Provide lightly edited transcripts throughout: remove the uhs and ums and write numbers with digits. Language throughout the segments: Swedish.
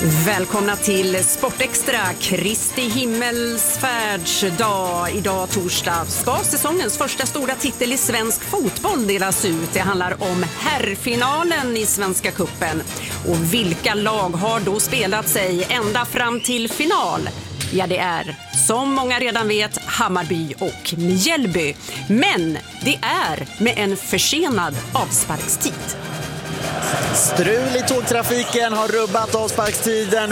Välkomna till Sportextra, Kristi himmelsfärdsdag. Idag torsdag ska säsongens första stora titel i svensk fotboll delas ut. Det handlar om herrfinalen i Svenska cupen. Och vilka lag har då spelat sig ända fram till final? Ja, det är, som många redan vet, Hammarby och Mjällby. Men det är med en försenad avsparkstid. Strul i tågtrafiken har rubbat avsparkstiden.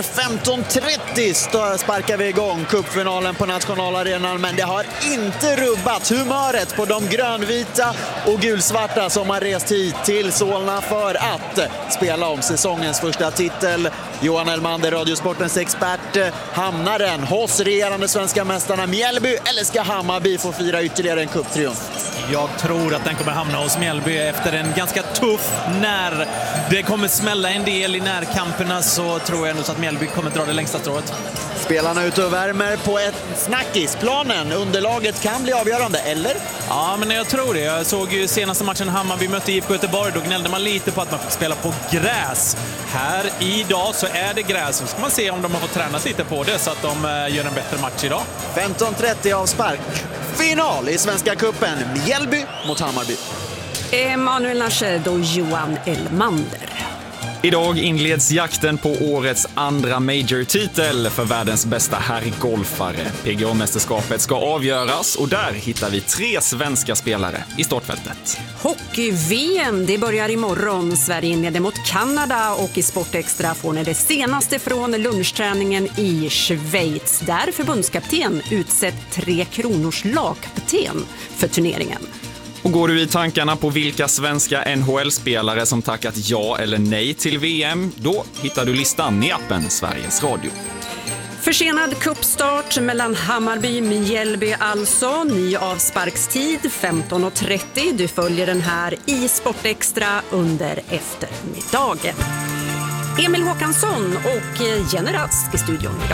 15.30 sparkar vi igång cupfinalen på nationalarenan, men det har inte rubbat humöret på de grönvita och gulsvarta som har rest hit till Solna för att spela om säsongens första titel. Johan Elmander, Radiosportens expert. Hamnar den hos regerande svenska mästarna Mjällby, eller ska Hammarby få fira ytterligare en cuptriumf? Jag tror att den kommer hamna hos Mjällby efter en ganska tuff när det kommer smälla en del i närkamperna, så tror jag ändå så att Mjällby kommer dra det längsta strået. Spelarna ute och värmer på ett snackisplanen. Underlaget kan bli avgörande, eller? Ja, men jag tror det. Jag såg ju senaste matchen Hammarby mötte IFK Göteborg. Då gnällde man lite på att man fick spela på gräs. Här idag så är det gräs. Så ska man se om de har fått träna lite på det så att de gör en bättre match idag. 15.30 avspark. Final i Svenska cupen. Mjällby mot Hammarby. Emanuel Narshed och Johan Elmander. Idag inleds jakten på årets andra major-titel för världens bästa herrgolfare. PGA-mästerskapet ska avgöras och där hittar vi 3 svenska spelare i startfältet. Hockey-VM, det börjar imorgon. Sverige inleder mot Kanada och i Sportextra får ni det senaste från lunchträningen i Schweiz. Där förbundskapten utsett 3 Kronors lagkapten för turneringen. Och går du i tankarna på vilka svenska NHL-spelare som tackat ja eller nej till VM, då hittar du listan i appen Sveriges Radio. Försenad cupstart mellan Hammarby och Mjällby alltså. Ny avsparkstid 15.30. Du följer den här i Sportextra under eftermiddagen. Emil Håkansson och Jenny Rask i studion idag.